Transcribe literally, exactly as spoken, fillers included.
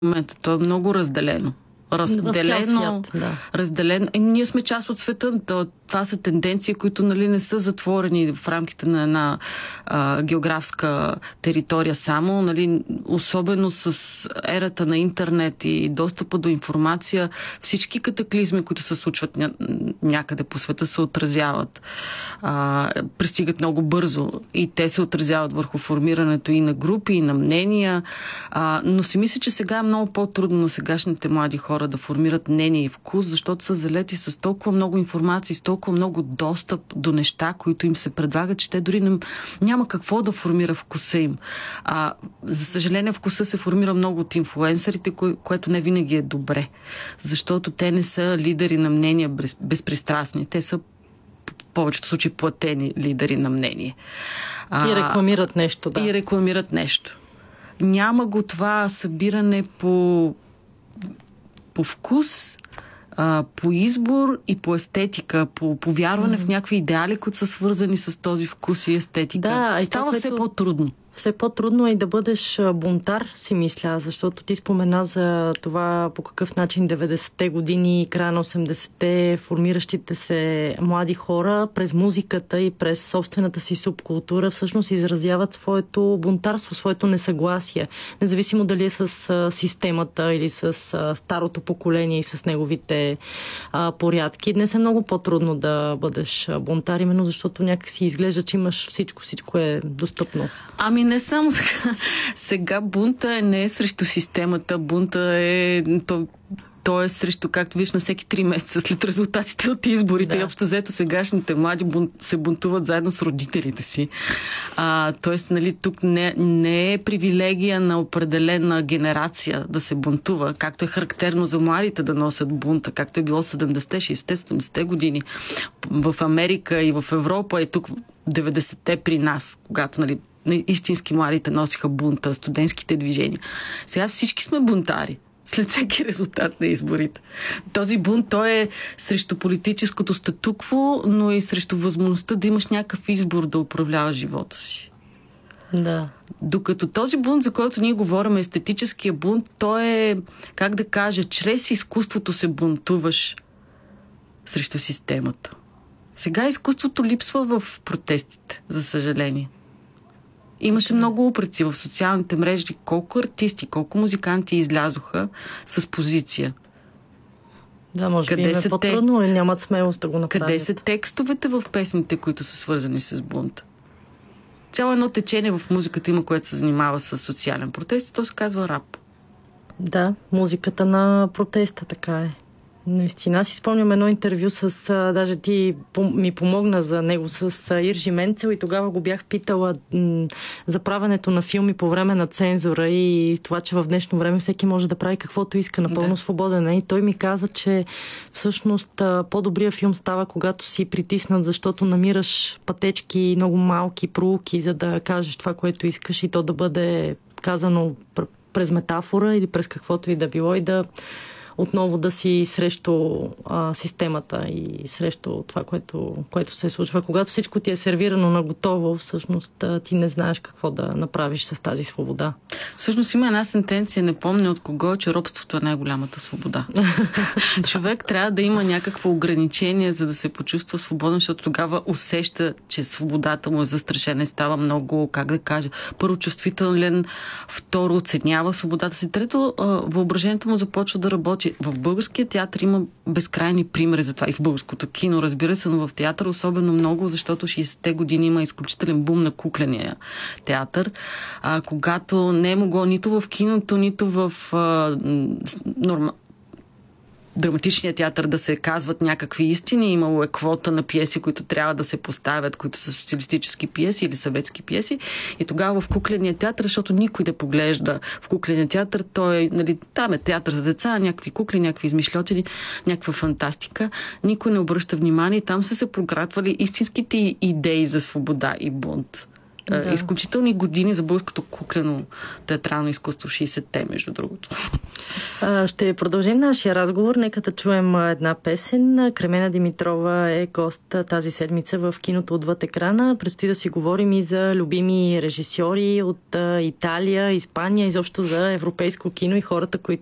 момента. То е много разделено. Разделено, свят, да. разделено. И ние сме част от света. Това са тенденции, които, нали, не са затворени в рамките на една а, географска територия само. Нали, особено с ерата на интернет и достъпа до информация, всички катаклизми, които се случват ня, някъде по света, се отразяват. А, пристигат много бързо и те се отразяват върху формирането и на групи, и на мнения. А, но си мисля, че сега е много по-трудно на сегашните млади хора да формират мнение и вкус, защото са залети с толкова много информация, с толкова много достъп до неща, които им се предлагат, че те дори не, няма какво да формира вкуса им. А, за съжаление, вкуса се формира много от инфлуенсърите, кое, което не винаги е добре. Защото те не са лидери на мнения без, безпристрастни. Те са в повечето случаи платени лидери на мнение. А, и рекламират нещо, да. И рекламират нещо. Няма го това събиране по по вкус, а, по избор и по естетика, по повярване mm-hmm. в някакви идеали, които са свързани с този вкус и естетика. Да, става и все по-трудно. Все по-трудно е и да бъдеш бунтар, си мисля, защото ти спомена за това по какъв начин деветдесетте години, края на осемдесетте, формиращите се млади хора през музиката и през собствената си субкултура всъщност изразяват своето бунтарство, своето несъгласие. Независимо дали е с системата или с старото поколение и с неговите а, порядки. Днес е много по-трудно да бъдеш бунтар, именно защото някакси изглежда, че имаш всичко, всичко е достъпно. Ами не само сега. Сега бунта е не е срещу системата, бунта е... То, то е срещу, както виж, на всеки три месеца след резултатите от изборите. Да. И общо взето сегашните млади бунт, се бунтуват заедно с родителите си. А, тоест, нали, тук не, не е привилегия на определена генерация да се бунтува, както е характерно за младите да носят бунта, както е било седемдесетте, шейсетте, седемдесетте години в Америка и в Европа, и тук деветдесетте при нас, когато, нали, истински младите носиха бунта, студентските движения. Сега всички сме бунтари след всеки резултат на изборите. Този бунт, той е срещу политическото статукво, но и срещу възможността да имаш някакъв избор да управляваш живота си. Да. Докато този бунт, за който ние говорим, естетическия бунт, той е, как да кажа, чрез изкуството се бунтуваш срещу системата. Сега изкуството липсва в протестите, за съжаление. Имаше много упреци в социалните мрежи, колко артисти, колко музиканти излязоха с позиция. Да, може къде би им е по-трудно, те... нямат смелост да го направят. Къде са текстовете в песните, които са свързани с бунта? Цяло едно течение в музиката има, което се занимава с социален протест, и то се казва рап. Да, музиката на протеста, така е. Наистина, аз си спомням едно интервю с, а, даже ти ми помогна за него, с а, Иржи Менцел, и тогава го бях питала м, за правенето на филми по време на цензура и това, че в днешно време всеки може да прави каквото иска, напълно да. свободен. И той ми каза, че всъщност а, по-добрия филм става, когато си притиснат, защото намираш пътечки, много малки проуки, за да кажеш това, което искаш, и то да бъде казано през метафора или през каквото и да било, и да отново да си срещу а, системата и срещу това, което, което се случва. Когато всичко ти е сервирано на готово, всъщност ти не знаеш какво да направиш с тази свобода. Всъщност има една сентенция, не помня от кого, че робството е най-голямата свобода. Човек трябва да има някакво ограничение, за да се почувства свободен, защото тогава усеща, че свободата му е застрашена и става много, как да кажа, първо чувствителен, второ оценява свободата си, трето въображението му започва да работи. В българския театър има безкрайни примери за това, и в българското кино, разбира се, но в театър особено много, защото шейсетте години има изключителен бум на кукления театър, а, когато не е могло нито в киното, нито в а, норма, драматичния театър да се казват някакви истини. Имало е квота на пиеси, които трябва да се поставят, които са социалистически пиеси или съветски пиеси. И тогава в кукления театър, защото никой да поглежда в кукления театър, той, нали, там е театър за деца, някакви кукли, някакви измишльотини, някаква фантастика. Никой не обръща внимание и там са се прократвали истинските идеи за свобода и бунт. Да. Изключителни години за българското куклено театрално изкуство, шейсетте, между другото. Ще продължим нашия разговор. Нека да чуем една песен. Кремена Димитрова е гост тази седмица в киното Отвъд екрана. Предстои да си говорим и за любими режисьори от Италия, Испания, изобщо за европейско кино и хората, които